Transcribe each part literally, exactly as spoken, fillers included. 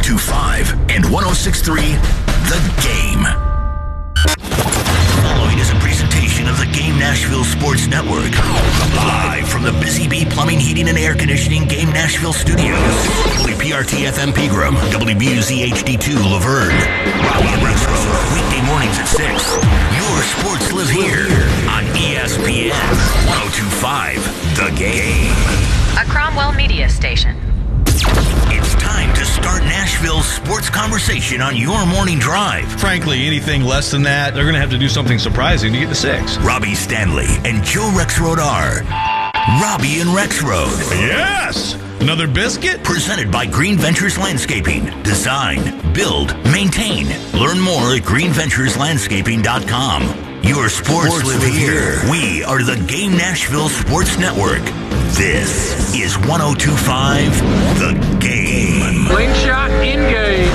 two five and one oh six point three The Game. Following is a presentation of the Game Nashville Sports Network. Live from the Busy Bee Plumbing, Heating, and Air Conditioning Game Nashville Studios. W P R T F M Pegram, W B U Z H D two Laverne. Robbie and Rexroad, weekday mornings at six. Your sports live here on E S P N one oh two point five The Game. A Cromwell Media Station. It's time to start Nashville's sports conversation on your morning drive. Frankly, anything less than that, they're going to have to do something surprising to get to six. Robbie Stanley and Joe Rexroad are Robbie and Rexroad. Yes! Another biscuit? Presented by Green Ventures Landscaping. Design, build, maintain. Learn more at green ventures landscaping dot com. Your sports, sports live, live here. here. We are the Game Nashville Sports Network. This is one oh two point five The Game. Slingshot in game.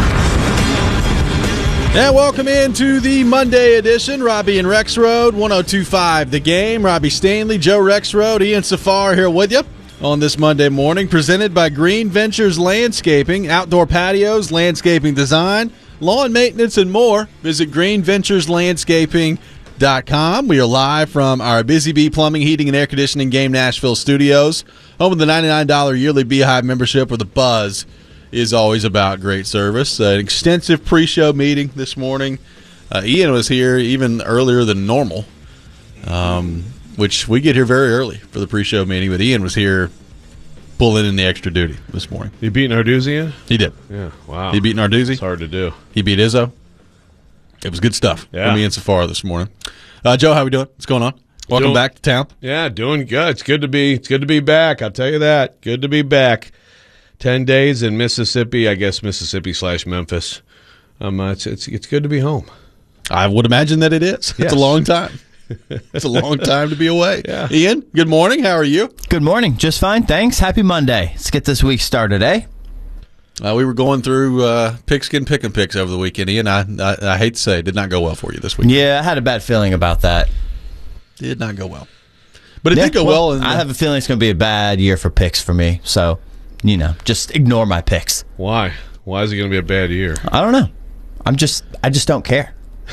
And welcome into the Monday edition. Robbie and Rexroad, one oh two point five The Game. Robbie Stanley, Joe Rexroad, Ian Safar here with you on this Monday morning. Presented by Green Ventures Landscaping, outdoor patios, landscaping design, lawn maintenance, and more. Visit green ventures landscaping dot com. We are live from our Busy Bee Plumbing, Heating, and Air Conditioning Game Nashville studios. Home of the ninety-nine dollars yearly Beehive membership, where the buzz is always about great service. An extensive pre-show meeting this morning. Uh, Ian was here even earlier than normal, um, which we get here very early for the pre-show meeting, but Ian was here pulling in the extra duty this morning. You beat Narduzzi? He did. Yeah, wow. He beat Narduzzi? It's hard to do. He beat Izzo. It was good stuff yeah. from Ian Safar this morning. Uh, Joe, how we doing? What's going on? Welcome doing, back to town. Yeah, doing good. It's good to be. It's good to be back. I'll tell you that. Good to be back. Ten days in Mississippi. I guess Mississippi slash Memphis. Um, uh, it's it's it's good to be home. I would imagine that it is. Yes. It's a long time. It's a long time to be away. Yeah. Ian, good morning. How are you? Good morning. Just fine. Thanks. Happy Monday. Let's get this week started, eh? Uh, we were going through uh, pigskin pick and picks over the weekend, Ian. I, I I hate to say it did not go well for you this week. Yeah, I had a bad feeling about that. Did not go well. But it yeah, did go well. well in the, I have a feeling it's going to be a bad year for picks for me. So, you know, just ignore my picks. Why? Why is it going to be a bad year? I don't know. I'm just, I just don't care.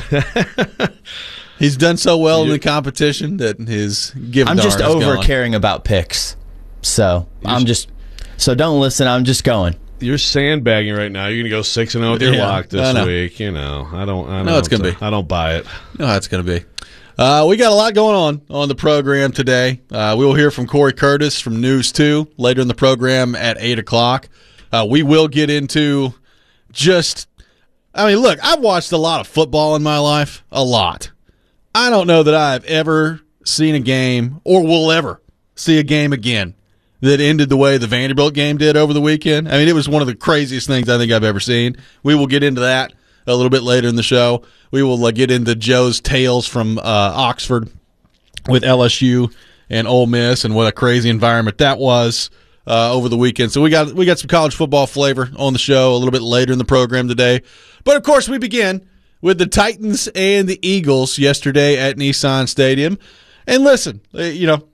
He's done so well you, in the competition that his give I'm just over gone. caring about picks. So, You're I'm just, so don't listen. I'm just going. You're sandbagging right now. You're going to go six and zero with your yeah, lock this week. You know, I don't. I don't no, it's going to be. I don't buy it. No, it's going to be. Uh, we got a lot going on on the program today. Uh, we will hear from Corey Curtis from News two later in the program at eight o'clock. Uh, we will get into just. I mean, look, I've watched a lot of football in my life, a lot. I don't know that I've ever seen a game or will ever see a game again that ended the way the Vanderbilt game did over the weekend. I mean, it was one of the craziest things I think I've ever seen. We will get into that a little bit later in the show. We will uh, get into Joe's tales from uh, Oxford with L S U and Ole Miss and what a crazy environment that was uh, over the weekend. So we got we got some college football flavor on the show a little bit later in the program today. But, of course, we begin with the Titans and the Eagles yesterday at Nissan Stadium. And listen, you know,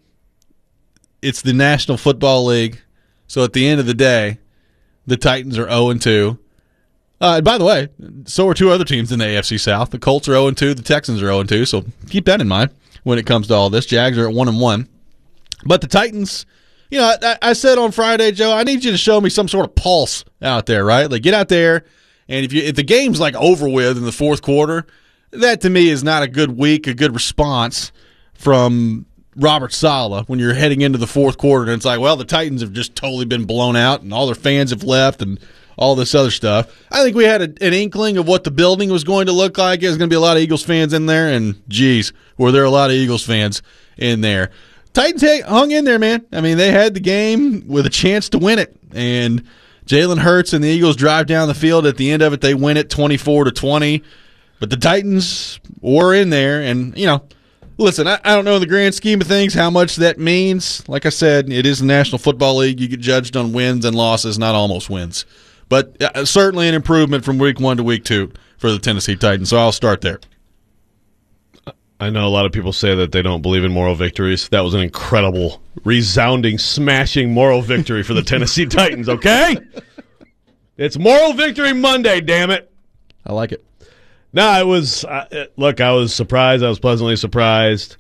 it's the National Football League, so at the end of the day, the Titans are oh and two. Uh, and by the way, so are two other teams in the A F C South. The Colts are oh and two, the Texans are oh and two, so keep that in mind when it comes to all this. Jags are at one and one. But the Titans, you know, I, I said on Friday, Joe, I need you to show me some sort of pulse out there, right? Like, get out there, and if you if the game's like over with in the fourth quarter, that to me is not a good week, a good response from Robert Saleh when you're heading into the fourth quarter and it's like, well, the Titans have just totally been blown out and all their fans have left and all this other stuff. I think we had a, an inkling of what the building was going to look like. There's going to be a lot of Eagles fans in there, and geez, were there a lot of Eagles fans in there. Titans hung in there, man. I mean, they had the game with a chance to win it, and Jalen Hurts and the Eagles drive down the field. At the end of it, they win it twenty-four to twenty. But the Titans were in there, and, you know, listen, I, I don't know in the grand scheme of things how much that means. Like I said, it is the National Football League. You get judged on wins and losses, not almost wins. But uh, certainly an improvement from week one to week two for the Tennessee Titans, so I'll start there. I know a lot of people say that they don't believe in moral victories. That was an incredible, resounding, smashing moral victory for the Tennessee Titans, okay? It's Moral Victory Monday, damn it. I like it. No, it was, uh, look, I was surprised. I was pleasantly surprised.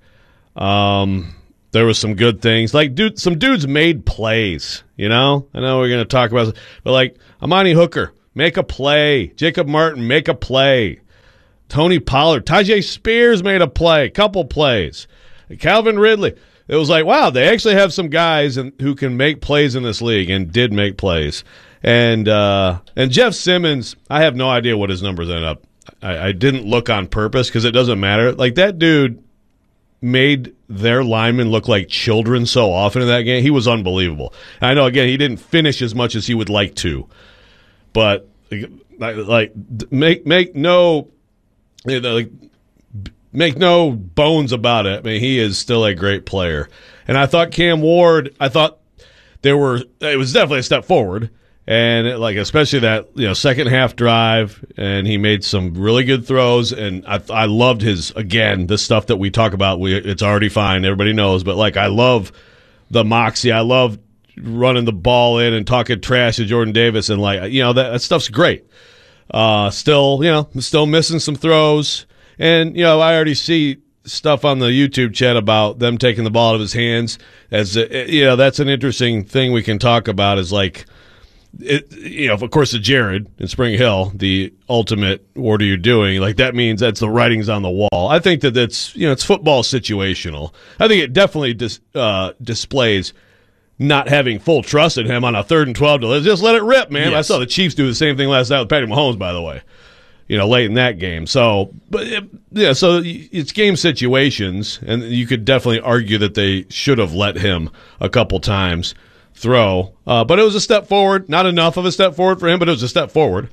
Um, there was some good things. Like, dude, some dudes made plays, you know? I know we're going to talk about it, but like, Amani Hooker, make a play. Jacob Martin, make a play. Tony Pollard. Tajay Spears made a play, couple plays. Calvin Ridley. It was like, wow, they actually have some guys in, who can make plays in this league and did make plays. And uh, and Jeff Simmons, I have no idea what his numbers ended up. I, I didn't look on purpose because it doesn't matter. Like, that dude made their linemen look like children so often in that game. He was unbelievable. And I know, again, he didn't finish as much as he would like to. But, like, make make no like, make no bones about it. I mean, he is still a great player. And I thought Cam Ward, I thought there were, it was definitely a step forward. And it, like, especially that, you know, second half drive, and he made some really good throws. And I, I loved his, again, the stuff that we talk about. We, it's already fine, everybody knows. But like, I love the moxie. I love running the ball in and talking trash to Jordan Davis, and like, you know, that, that stuff's great. Uh, still, you know, still missing some throws, and you know, I already see stuff on the YouTube chat about them taking the ball out of his hands. As a, you know, that's an interesting thing we can talk about. Is like. It, you know, of course, the Jared in Spring Hill, the ultimate, what are you doing? Like, that means that's the writing's on the wall. I think that that's, you know, it's football situational. I think it definitely dis, uh, displays not having full trust in him on a third and twelve to just let it rip, man. Yes. I saw the Chiefs do the same thing last night with Patrick Mahomes, by the way, you know, late in that game. So, but it, yeah, so it's game situations, and you could definitely argue that they should have let him a couple times throw, uh, but it was a step forward. Not enough of a step forward for him, but it was a step forward.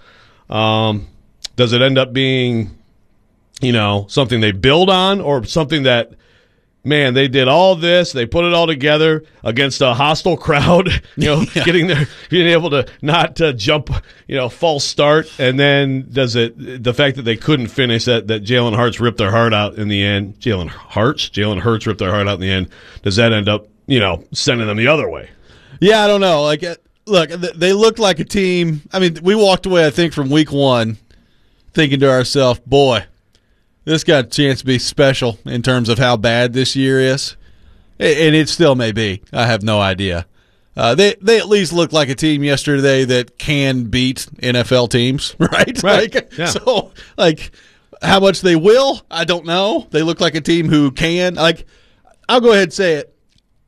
Um, does it end up being, you know, something they build on, or something that, man, they did all this, they put it all together against a hostile crowd, you know, yeah. getting there, being able to not uh, jump, you know, false start, and then does it, the fact that they couldn't finish, that, that Jalen Hurts ripped their heart out in the end, Jalen Hurts, Jalen Hurts ripped their heart out in the end, does that end up, you know, sending them the other way? Yeah, I don't know. Like, look, they looked like a team. I mean, we walked away, I think, from week one thinking to ourselves, boy, this got a chance to be special in terms of how bad this year is. And it still may be. I have no idea. Uh, they they at least looked like a team yesterday that can beat N F L teams, right? Right. Like, yeah. So, like, how much they will, I don't know. They look like a team who can. Like, I'll go ahead and say it.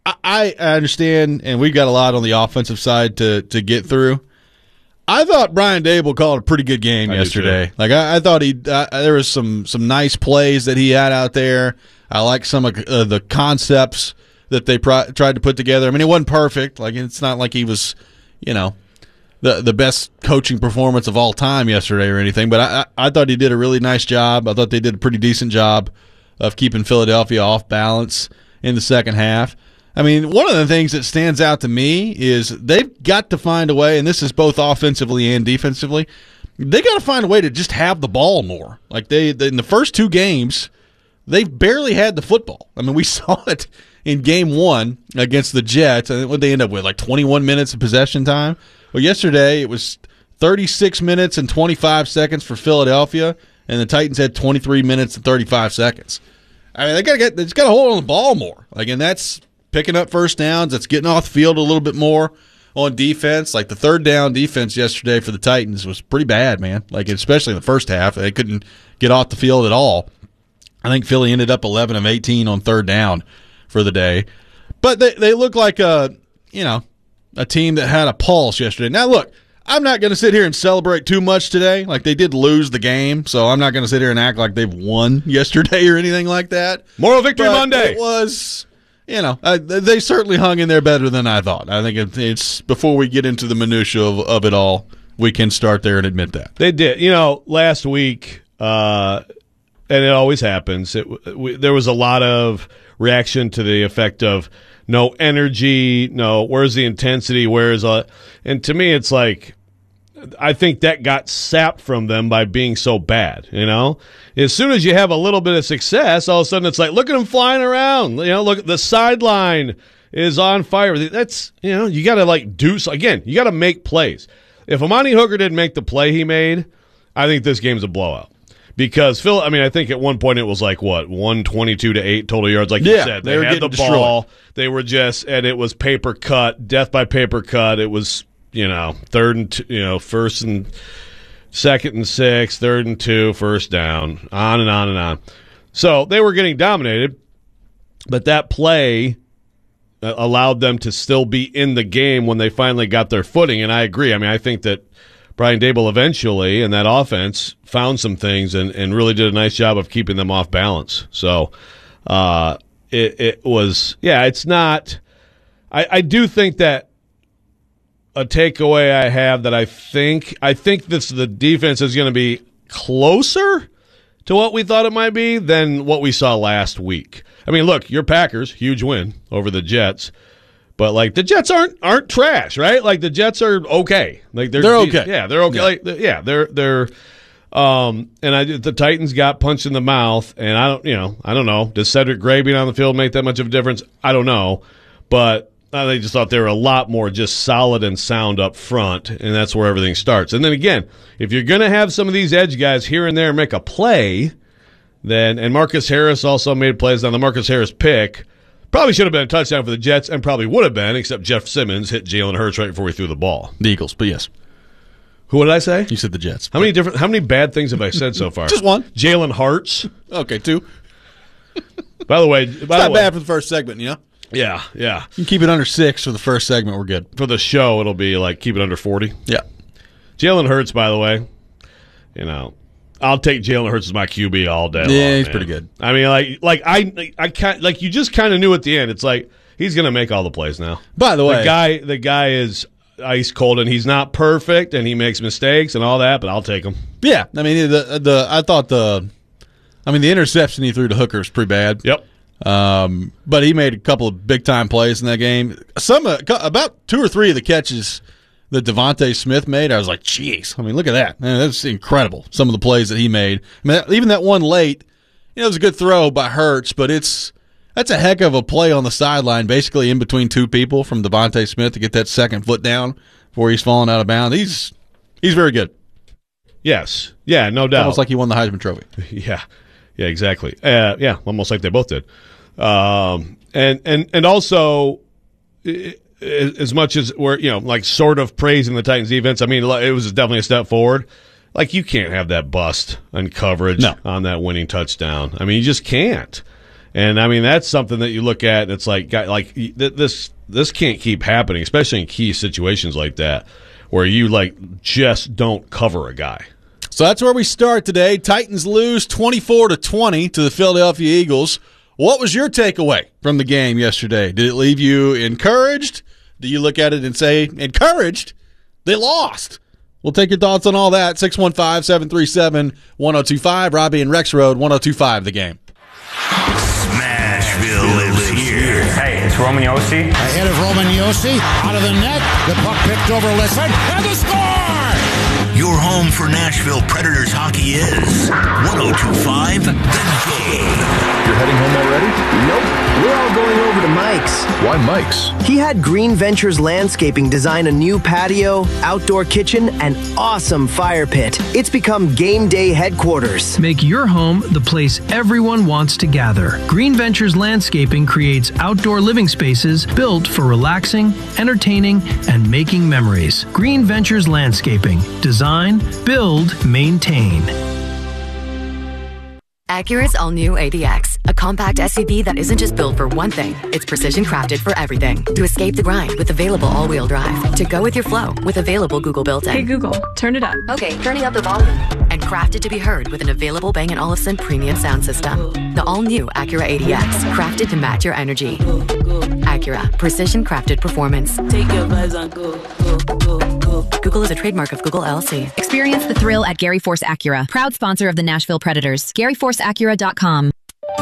I understand, and we've got a lot on the offensive side to, to get through. I thought Brian Dable called a pretty good game I yesterday. Like I, I thought he, uh, there was some some nice plays that he had out there. I like some of uh, the concepts that they pro- tried to put together. I mean, it wasn't perfect. Like, it's not like he was, you know, the the best coaching performance of all time yesterday or anything. But I, I, I thought he did a really nice job. I thought they did a pretty decent job of keeping Philadelphia off balance in the second half. I mean, one of the things that stands out to me is they've got to find a way, and this is both offensively and defensively, they got to find a way to just have the ball more. Like, they, they in the first two games, they've barely had the football. I mean, we saw it in game one against the Jets, and what they end up with, like twenty-one minutes of possession time. Well, yesterday it was thirty-six minutes and twenty-five seconds for Philadelphia, and the Titans had twenty-three minutes and thirty-five seconds. I mean, they got to get, they just got to hold on the ball more. Like, and that's picking up first downs. That's getting off the field a little bit more on defense. Like, the third down defense yesterday for the Titans was pretty bad, man. Like, especially in the first half. They couldn't get off the field at all. I think Philly ended up eleven of eighteen on third down for the day. But they, they look like a, you know, a team that had a pulse yesterday. Now, look, I'm not going to sit here and celebrate too much today. Like, they did lose the game, so I'm not going to sit here and act like they've won yesterday or anything like that. Moral Victory but Monday. It was... You know, uh, they certainly hung in there better than I thought. I think it, it's before we get into the minutia of, of it all, we can start there and admit that. They did. You know, last week, uh, and it always happens, it, we, there was a lot of reaction to the effect of no energy, no, where's the intensity, where's a, and to me it's like, I think that got sapped from them by being so bad, you know? As soon as you have a little bit of success, all of a sudden it's like, look at them flying around. You know, look at the sideline is on fire. That's, you know, you got to like do, again, you got to make plays. if Amani Hooker didn't make the play he made, I think this game's a blowout. Because Phil, I mean, I think at one point it was like what one twenty-two to eight total yards, like you yeah, said. They, They, were had the destroyed. ball. They were just, and it was paper cut, death by paper cut. It was, you know, third and two, you know, first and second and six, third and two, first down, on and on and on. So they were getting dominated, but that play allowed them to still be in the game when they finally got their footing. And I agree. I mean, I think that Brian Daboll eventually and that offense found some things and, and really did a nice job of keeping them off balance. So uh, it, it was, yeah, it's not I, – I do think that a takeaway I have that I think – I think this the defense is going to be closer to what we thought it might be than what we saw last week. I mean, look, your Packers, huge win over the Jets. But like the Jets aren't aren't trash, right? Like the Jets are okay. Like they're, they're okay. Yeah, they're okay. Yeah, like, yeah they're they're. Um, and I the Titans got punched in the mouth, and I don't, you know, I don't know. Does Cedric Gray being on the field make that much of a difference? I don't know, but uh, they just thought they were a lot more just solid and sound up front, and that's where everything starts. And then again, if you're going to have some of these edge guys here and there make a play, then and Marcus Harris also made plays on the Marcus Harris pick. Probably should have been a touchdown for the Jets, and probably would have been, except Jeff Simmons hit Jalen Hurts right before he threw the ball. The Eagles, but yes. Who would I say? You said the Jets. How many different? How many bad things have I said so far? Just one. Jalen Hurts. Okay, two. By the way, by It's the not way, bad for the first segment, you know? yeah, yeah. You can keep it under six for the first segment, we're good. For the show, it'll be like keep it under forty. Yeah. Jalen Hurts, by the way, you know, I'll take Jalen Hurts as my Q B all day. Yeah, long, he's man. pretty good. I mean, like, like I, I can't, like you just kind of knew at the end. It's like he's gonna make all the plays now. By the way, the guy, the guy is ice cold, and he's not perfect, and he makes mistakes and all that. But I'll take him. Yeah, I mean the the I thought the, I mean the interception he threw to Hooker is pretty bad. Yep. Um, but he made a couple of big time plays in that game. Some uh, about two or three of the catches that Devontae Smith made, I was like, jeez. I mean, look at that. Man, that's incredible. Some of the plays that he made. I mean, even that one late, you know, it was a good throw by Hurts, but it's that's a heck of a play on the sideline, basically in between two people from Devontae Smith to get that second foot down before he's falling out of bounds. He's he's very good. Yes. Yeah. No doubt. Almost like he won the Heisman Trophy. Yeah. Yeah. Exactly. Uh, yeah. Almost like they both did. Um, and and and also. It, As much as we're, you know, like sort of praising the Titans defense, I mean, it was definitely a step forward. Like, you can't have that bust on coverage no. on that winning touchdown. I mean, you just can't. And, I mean, that's something that you look at, and it's like, like this this can't keep happening, especially in key situations like that, where you, like, just don't cover a guy. So that's where we start today. Titans lose twenty-four to twenty to the Philadelphia Eagles. What was your takeaway from the game yesterday? Did it leave you encouraged? Do you look at it and say, encouraged? They lost. We'll take your thoughts on all that. six one five, seven three seven, one oh two five. Robbie and Rex Road, one oh two five, The Game. Smashville lives here. Hey, it's Roman Yossi. Ahead of Roman Yossi, out of the net. The puck picked over Lisson, and the score! Your home for Nashville Predators hockey is one oh two five The Game. You're heading home already? Nope. We're all going over to Mike's. Why Mike's? He had Green Ventures Landscaping design a new patio, outdoor kitchen, and awesome fire pit. It's become game day headquarters. Make your home the place everyone wants to gather. Green Ventures Landscaping creates outdoor living spaces built for relaxing, entertaining, and making memories. Green Ventures Landscaping. Design, build, maintain. Acura's all-new A D X, a compact S U V that isn't just built for one thing, it's precision crafted for everything. To escape the grind with available all-wheel drive. To go with your flow with available Google built-in. Hey Google, turn it up. Okay, turning up the volume. And crafted to be heard with an available Bang and Olufsen premium sound system. The all-new Acura A D X, crafted to match your energy. Acura, precision crafted performance. Take your vibes on go, go, go, go. Google is a trademark of Google L L C. Experience the thrill at Gary Force Acura, proud sponsor of the Nashville Predators. Gary Force Acura dot com.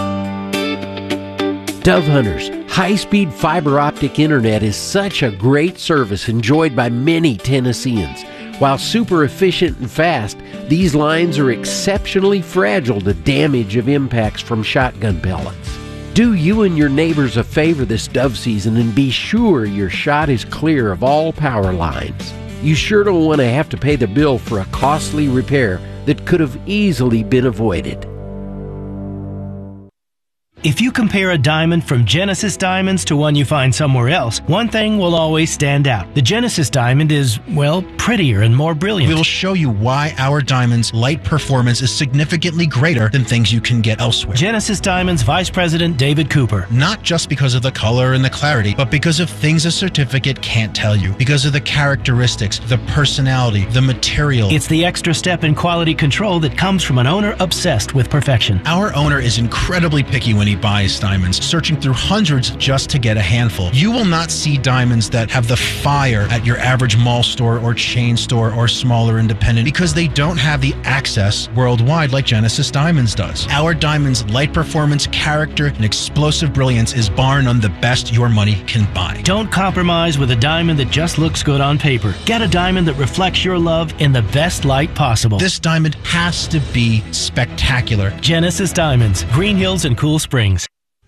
Dove Hunters, high-speed fiber optic internet is such a great service enjoyed by many Tennesseans. While super efficient and fast, these lines are exceptionally fragile to damage of impacts from shotgun pellets. Do you and your neighbors a favor this dove season and be sure your shot is clear of all power lines. you sure don't want to have to pay the bill for a costly repair that could have easily been avoided. If you compare a diamond from Genesis Diamonds to one you find somewhere else, one thing will always stand out. The Genesis diamond is, well, prettier and more brilliant. We will show you why our diamond's light performance is significantly greater than things you can get elsewhere. Genesis Diamonds Vice President David Cooper. Not just because of the color and the clarity, but because of things a certificate can't tell you. Because of the characteristics, the personality, the material. It's the extra step in quality control that comes from an owner obsessed with perfection. Our owner is incredibly picky when he buys diamonds, searching through hundreds just to get a handful. You will not see diamonds that have the fire at your average mall store or chain store or smaller independent because they don't have the access worldwide like Genesis Diamonds does. Our diamond's light performance, character, and explosive brilliance is bar none the best your money can buy. Don't compromise with a diamond that just looks good on paper. Get a diamond that reflects your love in the best light possible. This diamond has to be spectacular. Genesis Diamonds, Green Hills and Cool Springs.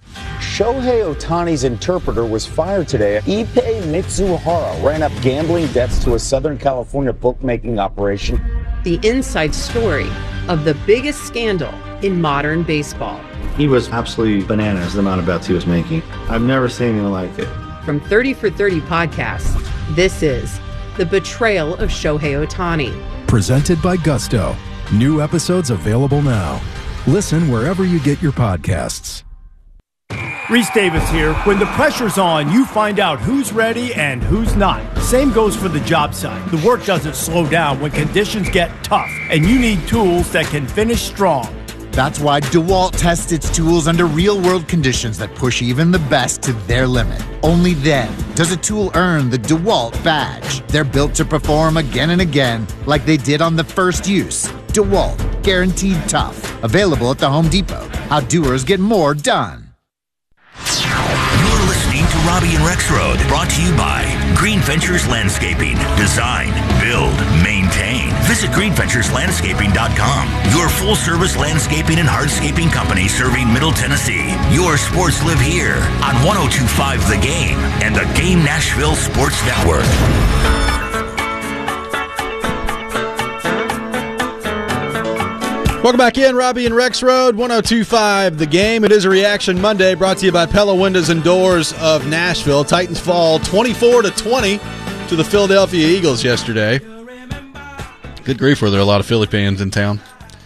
Shohei Ohtani's interpreter was fired today. Ippei Mitsuhara ran up gambling debts to a Southern California bookmaking operation. The inside story of the biggest scandal in modern baseball. He was absolutely bananas, the amount of bets he was making. I've never seen anything like it. From thirty for thirty podcasts, this is The Betrayal of Shohei Ohtani. Presented by Gusto. New episodes available now. Listen wherever you get your podcasts. Reese Davis here. When the pressure's on, you find out who's ready and who's not. Same goes for the job site. The work doesn't slow down when conditions get tough, and you need tools that can finish strong. That's why DeWalt tests its tools under real-world conditions that push even the best to their limit. Only then does a tool earn the DeWalt badge. They're built to perform again and again, like they did on the first use. DeWalt, guaranteed tough. Available at the Home Depot. How doers get more done. You're listening to Robbie and Rexroad, brought to you by Green Ventures Landscaping. Design, build, maintain. Visit green ventures landscaping dot com. Your full-service landscaping and hardscaping company serving Middle Tennessee. Your sports live here on one oh two point five The Game and the Game Nashville Sports Network. Welcome back in, Robbie and Rexroad, one oh two point five The Game. It is a Reaction Monday brought to you by Pella Windows and Doors of Nashville. Titans fall twenty-four to twenty to the Philadelphia Eagles yesterday. Good grief, were there a lot of Philly fans in town?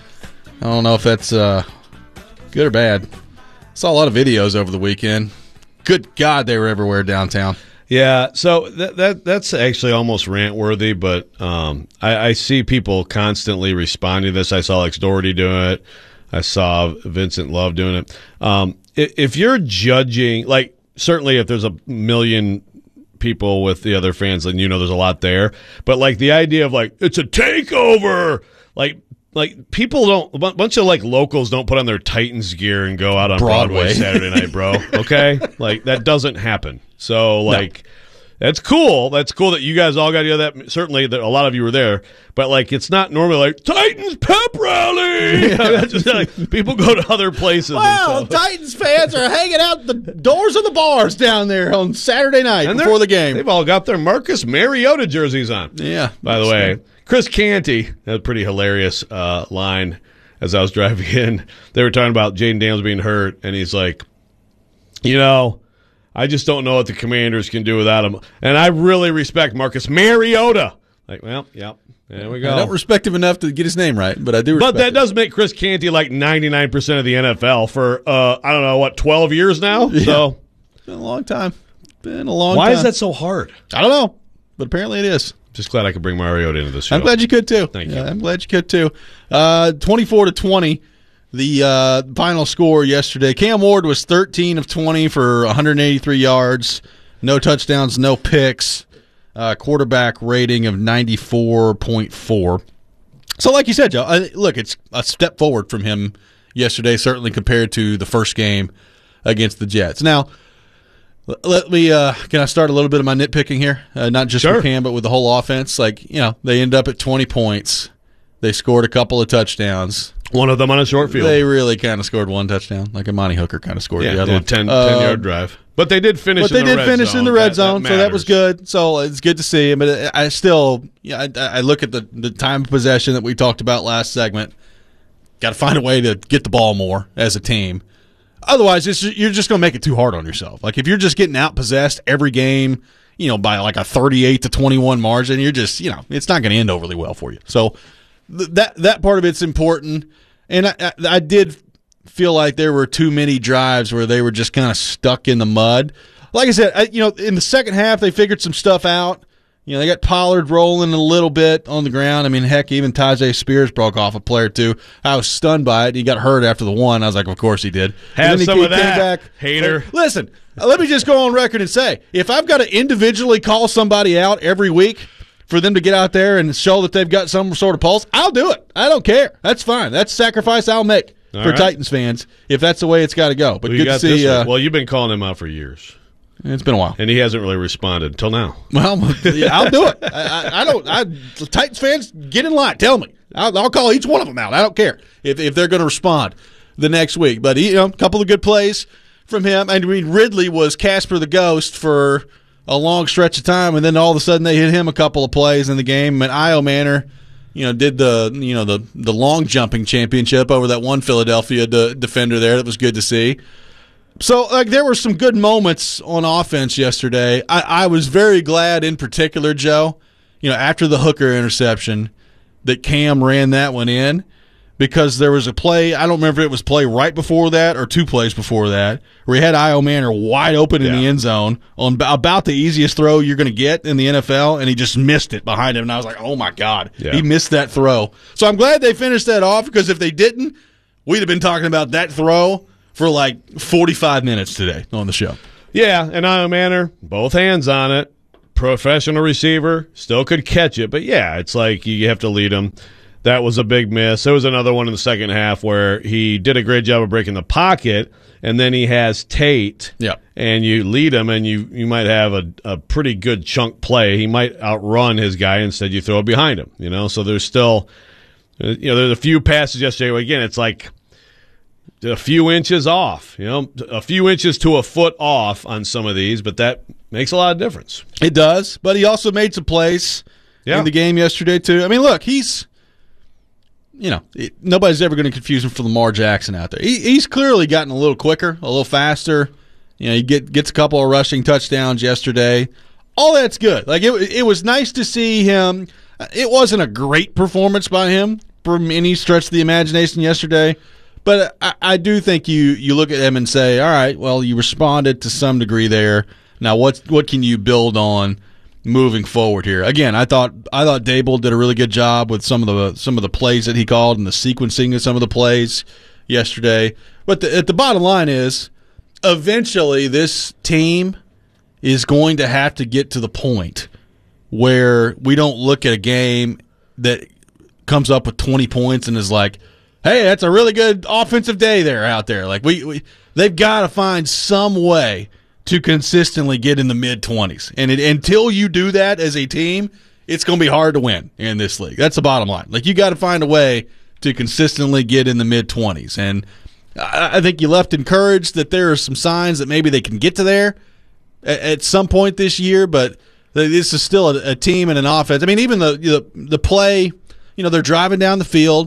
I don't know if that's uh, good or bad. Saw a lot of videos over the weekend. Good God, they were everywhere downtown. Yeah, so that, that that's actually almost rant-worthy, but um, I, I see people constantly responding to this. I saw Alex Doherty doing it. I saw Vincent Love doing it. Um, if, if you're judging, like, certainly if there's a million people with the other fans, then you know there's a lot there. But, like, the idea of, like, it's a takeover, like, Like, people don't, a bunch of, like, locals don't put on their Titans gear and go out on Broadway, Broadway Saturday night, bro. Okay? Like, that doesn't happen. So, like, no. That's cool. That's cool that you guys all got together. That, certainly, that a lot of you were there. But, like, it's not normally like, Titans pep rally! You know, that's just, like, people go to other places. Wow, Titans fans are hanging out the doors of the bars down there on Saturday night and before the game. They've all got their Marcus Mariota jerseys on. Yeah. By the way. Chris Canty, that pretty hilarious uh, line as I was driving in. They were talking about Jaden Daniels being hurt, and he's like, you know, I just don't know what the Commanders can do without him. And I really respect Marcus Mariota. Like, well, yep, there we go. I don't respect him enough to get his name right, but I do respect But that him. does make Chris Canty like ninety-nine percent of the N F L for, uh, I don't know, what, twelve years now? Yeah. So It's been a long time. Been a long Why time. is that so hard? I don't know, but apparently it is. Just glad I could bring Mariota into this show. I'm glad you could too. Thank you. Yeah, I'm glad you could too. Uh, twenty-four to twenty, the uh, final score yesterday. Cam Ward was thirteen of twenty for one hundred eighty-three yards, no touchdowns, no picks. Uh, quarterback rating of ninety-four point four. So, like you said, Joe, I, look, it's a step forward from him yesterday, certainly compared to the first game against the Jets. Now, let me, uh, can I start a little bit of my nitpicking here? Uh, not just Sure. with Cam, but with the whole offense. Like, you know, they end up at twenty points. They scored a couple of touchdowns. One of them on a short field. They really kind of scored one touchdown, like Imani Hooker kind of scored yeah, the other yeah, one. ten, uh, ten-yard drive. But they did finish But in they the did red finish zone. in the red that, zone, that so that was matters. good. So it's good to see him. But I still, yeah, I, I look at the, the time of possession that we talked about last segment. Got to find a way to get the ball more as a team. Otherwise, it's, you're just going to make it too hard on yourself. Like if you're just getting out-possessed every game, you know, by like a thirty-eight to twenty-one margin, you're just, you know, it's not going to end overly well for you. So th- that that part of it's important. And I, I, I did feel like there were too many drives where they were just kind of stuck in the mud. Like I said, I, you know, in the second half they figured some stuff out. You know, they got Pollard rolling a little bit on the ground. I mean, heck, even Tajay Spears broke off a play or two. I was stunned by it. He got hurt after the one. I was like, of course he did. Have he some came of that, back. hater. Like, listen, let me just go on record and say, if I've got to individually call somebody out every week for them to get out there and show that they've got some sort of pulse, I'll do it. I don't care. That's fine. That's a sacrifice I'll make All for right. Titans fans if that's the way it's got to go. But Well, you good to got see. this one. Uh, well, you've been calling him out for years. It's been a while. And he hasn't really responded until now. Well, yeah, I'll do it. I, I, I don't. I, Titans fans, get in line. Tell me. I'll, I'll call each one of them out. I don't care if if they're going to respond the next week. But you know, a couple of good plays from him. I mean, Ridley was Casper the Ghost for a long stretch of time, and then all of a sudden they hit him a couple of plays in the game. And Io Manor, you know, did the you know the the long jumping championship over that one Philadelphia de- defender there. That was good to see. So, like, there were some good moments on offense yesterday. I, I was very glad, in particular, Joe, you know, after the Hooker interception, that Cam ran that one in, because there was a play, I don't remember if it was play right before that or two plays before that, where he had Io Manor wide open in Yeah. the end zone on b- about the easiest throw you're going to get in the N F L, and he just missed it behind him. And I was like, oh, my God, Yeah. he missed that throw. So I'm glad they finished that off, because if they didn't, we'd have been talking about that throw for like forty-five minutes today on the show. Yeah, and Io Manor, both hands on it. Professional receiver, still could catch it. But, yeah, it's like you have to lead him. That was a big miss. There was another one in the second half where he did a great job of breaking the pocket, and then he has Tate, yeah. and you lead him, and you, you might have a, a pretty good chunk play. He might outrun his guy. Instead, you throw it behind him. You know, so there's still, you know, there's a few passes yesterday where, again, it's like a few inches off, you know, a few inches to a foot off on some of these, but that makes a lot of difference. It does, but he also made some plays yeah. in the game yesterday, too. I mean, look, he's, you know, it, nobody's ever going to confuse him for Lamar Jackson out there. He, he's clearly gotten a little quicker, a little faster. You know, he get, gets a couple of rushing touchdowns yesterday. All that's good. Like, it, it was nice to see him. It wasn't a great performance by him from any stretch of the imagination yesterday. But I, I do think you, you look at him and say, all right, well, you responded to some degree there. Now, what what can you build on moving forward here? Again, I thought I thought Dable did a really good job with some of the some of the plays that he called and the sequencing of some of the plays yesterday. But the, at the bottom line is, eventually this team is going to have to get to the point where we don't look at a game that comes up with twenty points and is like, hey, that's a really good offensive day there out there. Like we, we they've got to find some way to consistently get in the mid twenties. And it, until you do that as a team, it's going to be hard to win in this league. That's the bottom line. Like you got to find a way to consistently get in the mid twenties. And I, I think you left encouraged that there are some signs that maybe they can get to there at, at some point this year, but this is still a, a team and an offense. I mean, even the, the the play, you know, they're driving down the field.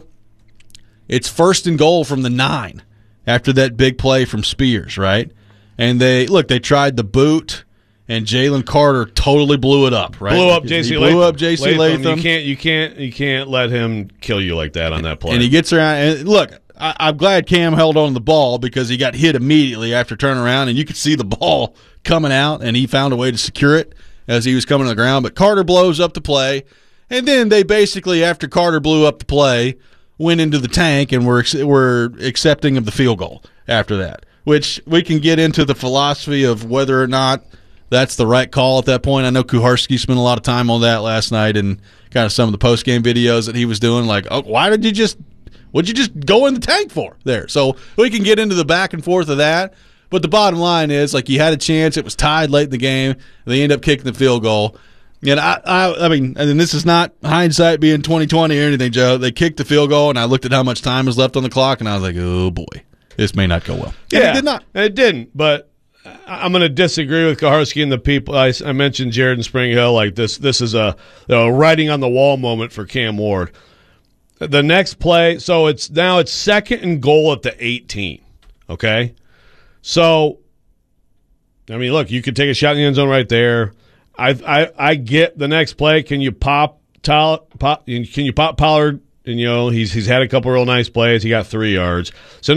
It's first and goal from the nine after that big play from Spears, right? And they look, they tried the boot, and Jalen Carter totally blew it up, right? Blew up J C He Latham. blew up J C Latham. Latham. You can't, you can't, you can't let him kill you like that on that play. And he gets around. And look, I, I'm glad Cam held on to the ball because he got hit immediately after turning around, and you could see the ball coming out, and he found a way to secure it as he was coming to the ground. But Carter blows up the play, and then they basically, after Carter blew up the play, went into the tank and were were accepting of the field goal after that, which we can get into the philosophy of whether or not that's the right call at that point. I know Kuharski spent a lot of time on that last night and kind of some of the post-game videos that he was doing, like, oh, why did you just what'd you just go in the tank for there? So we can get into the back and forth of that, but the bottom line is, like, you had a chance. It was tied late in the game. They end up kicking the field goal. And I, I, I mean, and this is not hindsight being twenty twenty or anything, Joe. They kicked the field goal, and I looked at how much time was left on the clock, and I was like, "Oh boy, this may not go well." And yeah, it did not. It didn't. But I'm going to disagree with Kaharski and the people. I, I mentioned Jared and Spring Hill. Like this, this is a, a writing on the wall moment for Cam Ward. The next play, so it's now it's second and goal at the eighteen. Okay, so I mean, look, you could take a shot in the end zone right there. I I I get the next play. Can you pop, pop can you pop Pollard? And you know he's he's had a couple real nice plays. He got three yards. So